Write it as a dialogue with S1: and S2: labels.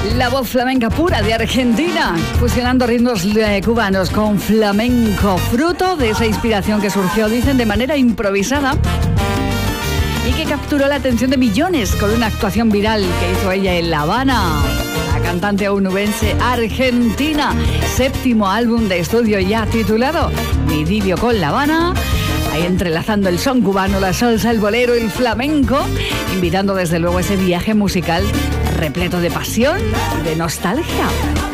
S1: La voz flamenca pura de Argentina, fusionando ritmos cubanos con flamenco, fruto de esa inspiración que surgió, dicen, de manera improvisada y que capturó la atención de millones con una actuación viral que hizo ella en La Habana. La cantante onubense argentina, 7º álbum de estudio ya titulado Mi Idilio con La Habana, ahí entrelazando el son cubano, la salsa, el bolero, el flamenco, invitando desde luego ese viaje musical repleto de pasión y de nostalgia.